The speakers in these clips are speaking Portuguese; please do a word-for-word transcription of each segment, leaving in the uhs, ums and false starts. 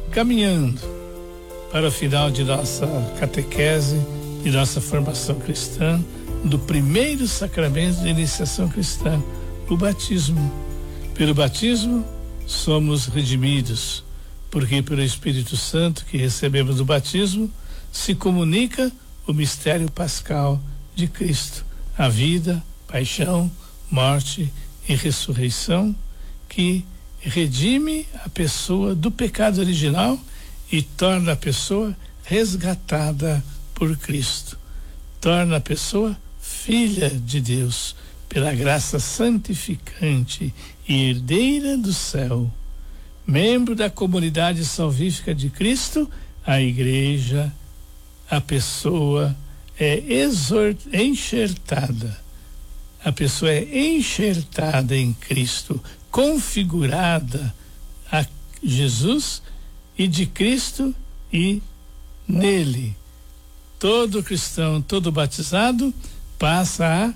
caminhando para o final de nossa catequese, de nossa formação cristã, do primeiro sacramento de iniciação cristã, o batismo. Pelo batismo, somos redimidos, porque pelo Espírito Santo que recebemos do batismo, se comunica o mistério pascal de Cristo, a vida, paixão, morte e ressurreição, que redime a pessoa do pecado original e torna a pessoa resgatada por Cristo. Torna a pessoa filha de Deus, pela graça santificante e herdeira do céu. Membro da comunidade salvífica de Cristo, a igreja, a pessoa é exort, enxertada. A pessoa é enxertada em Cristo, configurada a Jesus e de Cristo e nele. Todo cristão, todo batizado passa a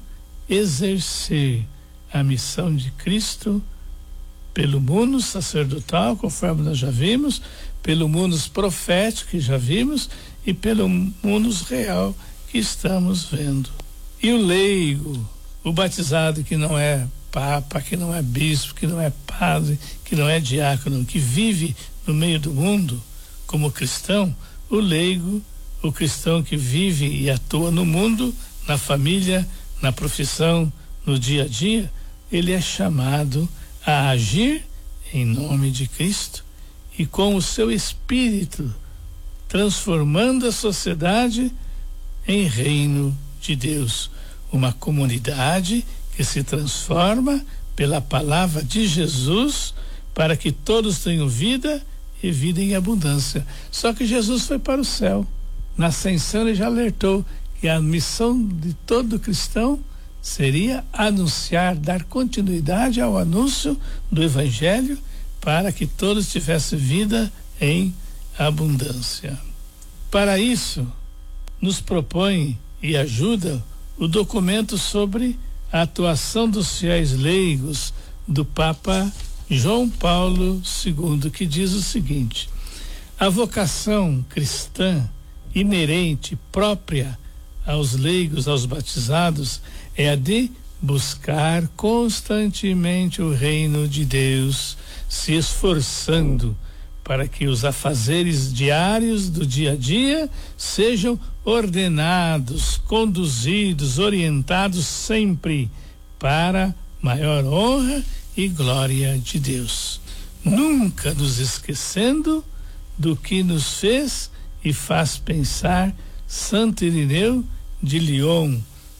exercer a missão de Cristo pelo mundo sacerdotal, conforme nós já vimos, pelo mundo profético que já vimos e pelo mundo real que estamos vendo. E o leigo, o batizado que não é papa, que não é bispo, que não é padre, que não é diácono, que vive no meio do mundo como cristão, o leigo, o cristão que vive e atua no mundo, na família, na profissão, no dia a dia, ele é chamado a agir em nome de Cristo e com o seu espírito transformando a sociedade em reino de Deus, uma comunidade que se transforma pela palavra de Jesus para que todos tenham vida e vida em abundância. Só que Jesus foi para o céu. Na ascensão ele já alertou que a missão de todo cristão seria anunciar, dar continuidade ao anúncio do Evangelho para que todos tivessem vida em abundância. Para isso, nos propõe e ajuda o documento sobre a atuação dos fiéis leigos do Papa João Paulo segundo, que diz o seguinte: a vocação cristã inerente, própria aos leigos, aos batizados, é a de buscar constantemente o reino de Deus, se esforçando para que os afazeres diários do dia a dia sejam ordenados, conduzidos, orientados sempre para maior honra e glória de Deus. Nunca nos esquecendo do que nos fez e faz pensar Santo Irineu de Lyon,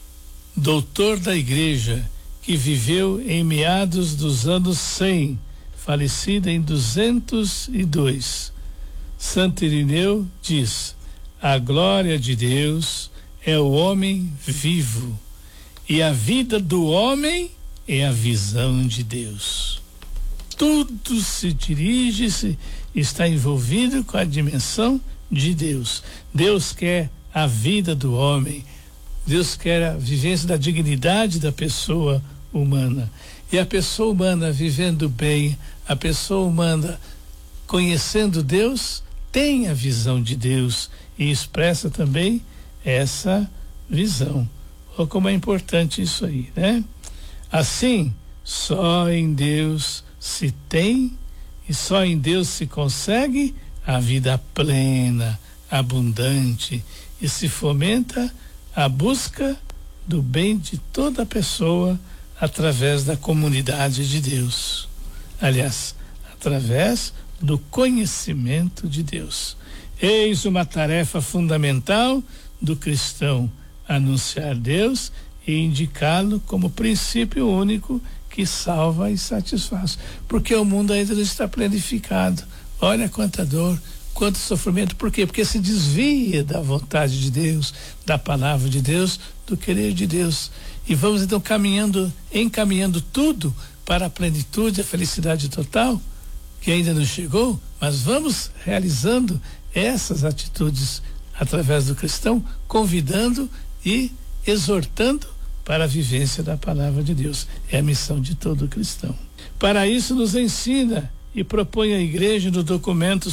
doutor da Igreja, que viveu em meados dos anos cem, falecida em duzentos e dois. Santo Irineu diz: a glória de Deus é o homem vivo, e a vida do homem é a visão de Deus. Tudo se dirige, se está envolvido com a dimensão de Deus. Deus quer a vida do homem, Deus quer a vivência da dignidade da pessoa humana. E a pessoa humana vivendo bem, a pessoa humana conhecendo Deus, tem a visão de Deus e expressa também essa visão. Olha como é importante isso aí, né? Assim, só em Deus se tem e só em Deus se consegue a vida plena, abundante, e se fomenta a busca do bem de toda pessoa através da comunidade de Deus. Aliás, através do conhecimento de Deus. Eis uma tarefa fundamental do cristão: anunciar Deus e indicá-lo como princípio único que salva e satisfaz. Porque o mundo ainda não está planificado. Olha quanta dor, quanto sofrimento. Por quê? Porque se desvia da vontade de Deus, da palavra de Deus, do querer de Deus. E vamos então caminhando, encaminhando tudo para a plenitude, a felicidade total, que ainda não chegou, mas vamos realizando essas atitudes através do cristão, convidando e exortando para a vivência da palavra de Deus. É a missão de todo cristão. Para isso nos ensina e propõe a igreja no documento